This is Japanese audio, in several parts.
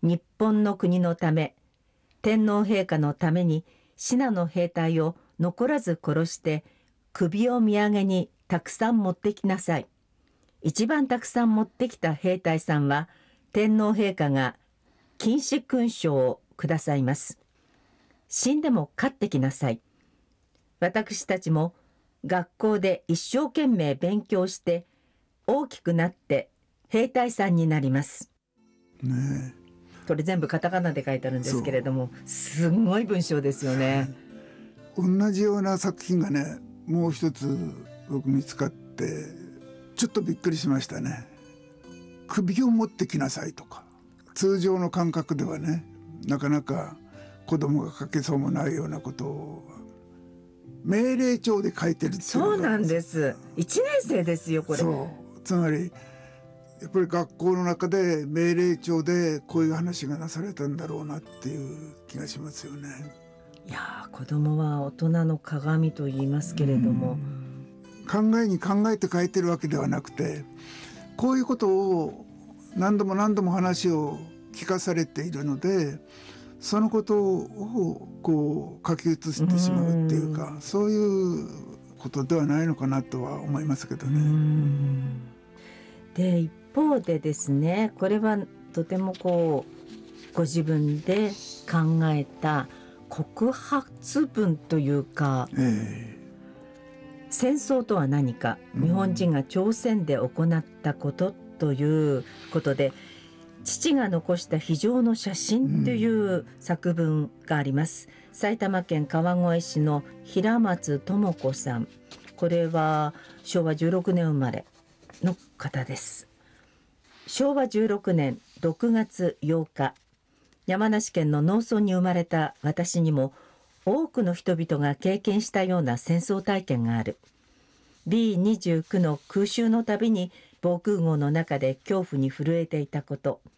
日本の国のため、天皇陛下のために信濃の兵隊を残らず殺して、首を土産にたくさん持ってきなさい。一番たくさん持ってきた兵隊さんは、天皇陛下が金糸勲章をくださいます。死んでも勝ってきなさい。私たちも学校で一生懸命勉強して大きくなって兵隊さんになります。 ねえ。 これ全部カタカナで書いてあるんですけれども、すごい文章ですよね。 同じような作品がね、もう一つ僕見つかってちょっとびっくりしましたね。首を持ってきなさいとか、通常の感覚ではね、なかなか子供が書けそうもないようなことを命令帳で書いてるっていう。 そうなんです。1年生ですよこれ。 そうつまりやっぱり学校の中で命令帳でこういう話がなされたんだろうなっていう気がしますよね。 いや、子供は大人の鏡と言いますけれども、 考えに考えて書いてるわけではなくて、こういうことを何度も何度も話を聞かされているので、そのことをこう書き写してしまうっていうか、そういうことではないのかなとは思いますけどね。 で一方でですね、これはとてもこうご自分で考えた告発文というか、戦争とは何か、日本人が朝鮮で行ったことということで、父が残した非常の写真という作文があります。埼玉県川越市の平松智子さん、これは昭和16年生まれの方です。昭和16年6月8日、山梨県の農村に生まれた私にも多くの人々が経験したような戦争体験がある。B29 の空襲のたびに防空壕の中で恐怖に震えていたこと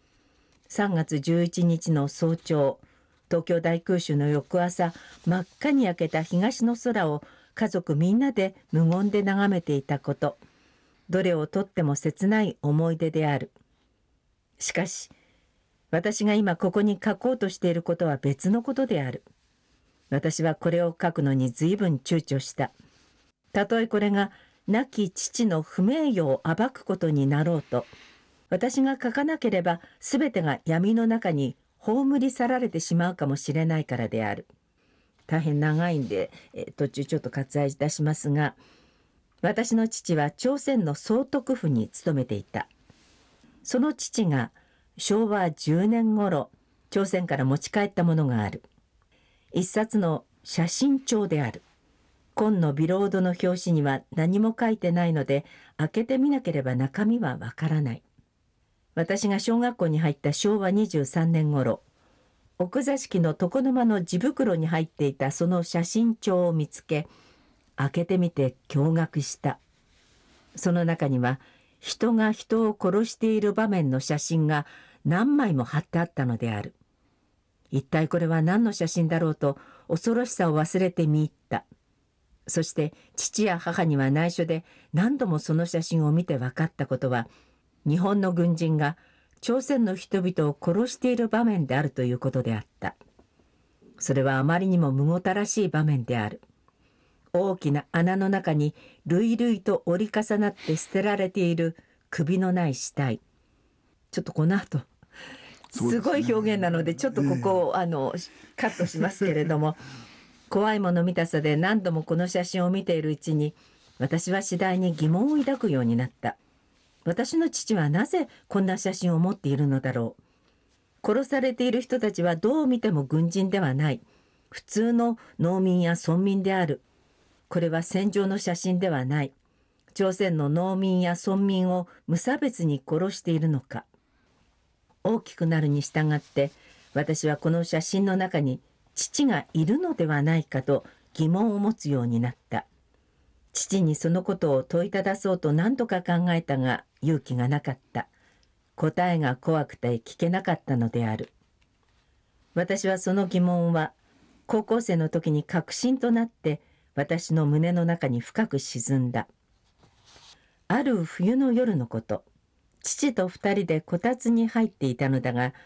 。3月11日の早朝、東京大空襲の翌朝、真っ赤に焼けた東の空を家族みんなで無言で眺めていたこと。どれをとっても切ない思い出である。しかし、私が今ここに書こうとしていることは別のことである。私はこれを書くのに随分躊躇した。たとえこれが亡き父の不名誉を暴くことになろうと、私が書かなければ全てが闇の中に葬り去られてしまうかもしれないからである。大変長いんで、途中ちょっと割愛いたしますが、私の父は朝鮮の総督府に勤めていた。その父が昭和10年頃、朝鮮から持ち帰ったものがある。一冊の写真帳である。紺のビロードの表紙には何も書いてないので、開けてみなければ中身はわからない。私が小学校に入った昭和23年頃、奥座敷の床の間の地袋に入っていたその写真帳を見つけ、開けてみて驚愕した。その中には、人が人を殺している場面の写真が何枚も貼ってあったのである。一体これは何の写真だろうと恐ろしさを忘れて見入った。そして父や母には内緒で何度もその写真を見て分かったことは、日本の軍人が朝鮮の人々を殺している場面であるということであった。それはあまりにもむごたらしい場面である。大きな穴の中に類々と折り重なって捨てられている首のない死体。ちょっとこの後、すごい表現なのでちょっとここを、カットしますけれども、怖いもの見たさで何度もこの写真を見ているうちに、私は次第に疑問を抱くようになった。私の父はなぜこんな写真を持っているのだろう。殺されている人たちはどう見ても軍人ではない。普通の農民や村民である。これは戦場の写真ではない。朝鮮の農民や村民を無差別に殺しているのか。大きくなるに従って、私はこの写真の中に父がいるのではないかと疑問を持つようになった。父にそのことを問いただそうと何度か考えたが勇気がなかった。答えが怖くて聞けなかったのである。私はその疑問は高校生の時に確信となって私の胸の中に深く沈んだ。ある冬の夜のこと、父と2人でこたつに入っていたのだが、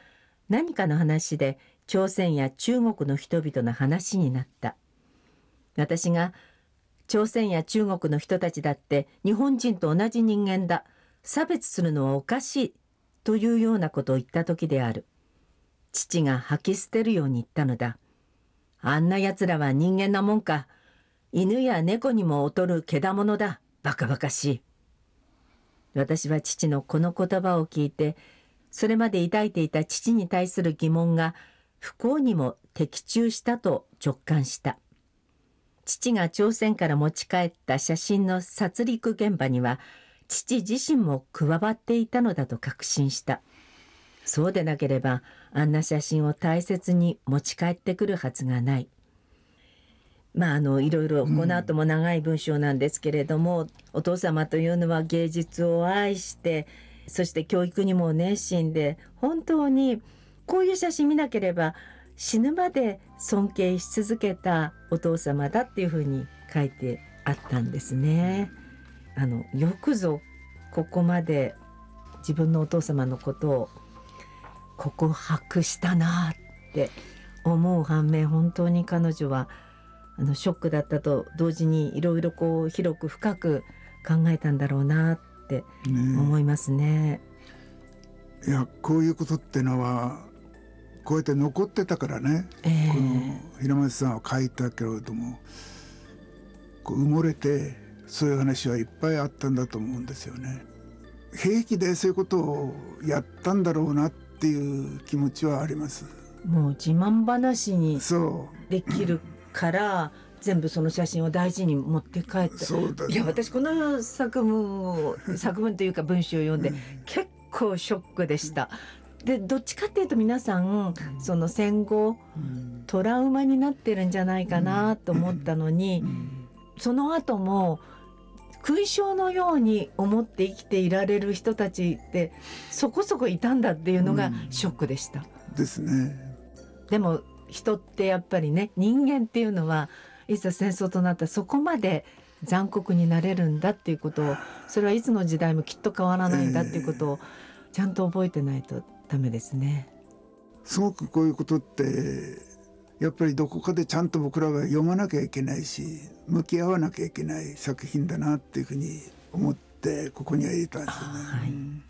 何かの話で朝鮮や中国の人々の話になった。私が朝鮮や中国の人たちだって日本人と同じ人間だ、差別するのはおかしいというようなことを言った時である。父が吐き捨てるように言ったのだ。あんな奴らは人間なもんか。犬や猫にも劣るけだものだ。バカバカしい。私は父のこの言葉を聞いて、それまで抱いていた父に対する疑問が不幸にも的中したと直感した。父が朝鮮から持ち帰った写真の殺戮現場には父自身も加わっていたのだと確信した。そうでなければあんな写真を大切に持ち帰ってくるはずがない。いろいろこの後も長い文章なんですけれども、お父様というのは芸術を愛して、そして教育にも熱心で、本当にこういう写真見なければ死ぬまで尊敬し続けたお父様だっていうふうに書いてあったんですね。よくぞここまで自分のお父様のことを告白したなって思う反面、本当に彼女はショックだったと同時にいろいろ広く深く考えたんだろうなって思いますね。 いや、こういうことってのはこうやって残ってたからね、この平松さんは書いたけれども、埋もれてそういう話はいっぱいあったんだと思うんですよね。平気でそういうことをやったんだろうなっていう気持ちはあります。 もう自慢話にできるから全部その写真を大事に持って帰って、いや、私この作文というか文章を読んで結構ショックでした。で、どっちかっていうと皆さんその戦後トラウマになってるんじゃないかなと思ったのに、その後も勲章のように思って生きていられる人たちってそこそこいたんだっていうのがショックでした。 ですね。 でも人ってやっぱりね、人間っていうのはいざ戦争となったらそこまで残酷になれるんだっていうことを、それはいつの時代もきっと変わらないんだっていうことをちゃんと覚えてないとダメですね。 すごくこういうことってやっぱりどこかでちゃんと僕らが読まなきゃいけないし、向き合わなきゃいけない作品だなっていうふうに思ってここには入れたんですよね。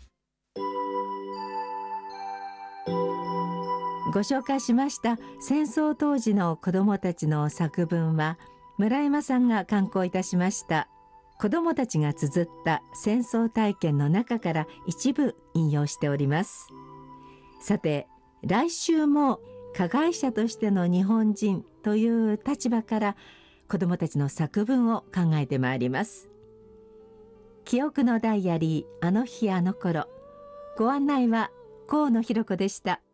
ご紹介しました戦争当時の子どもたちの作文は村山さんが刊行いたしました。子どもたちが綴った戦争体験の中から一部引用しております。さて、来週も加害者としての日本人という立場から子どもたちの作文を考えてまいります。記憶のダイアリー、あの日あの頃。ご案内は河野弘子でした。